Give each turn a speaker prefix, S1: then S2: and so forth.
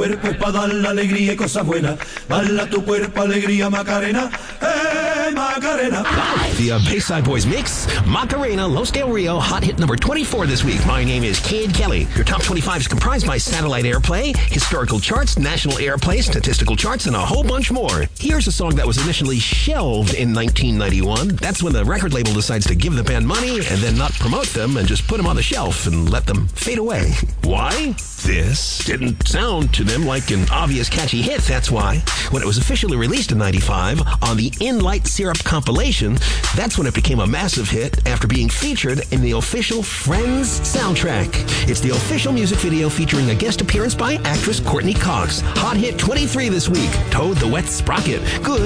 S1: cuerpo es para dar la alegría y cosas buenas. Bala tu cuerpo, alegría, Macarena. Macarena.
S2: The Bayside Boys mix, Macarena, Los Del Rio, hot hit number 24 this week. My name is Cade Kelly. Your top 25 is comprised by satellite airplay, historical charts, national airplay, statistical charts, and a whole bunch more. Here's a song that was initially shelved in 1991. That's when the record label decides to give the band money and then not promote them and just put them on the shelf and let them fade away. Why? This didn't sound to them like an obvious catchy hit, that's why. When it was officially released in 95 on the In Light Syrup compilation, that's when it became a massive hit after being featured in the official Friends soundtrack. It's the official music video featuring a guest appearance by actress Courtney Cox. Hot hit 23 this week, Toad the Wet Sprocket. Good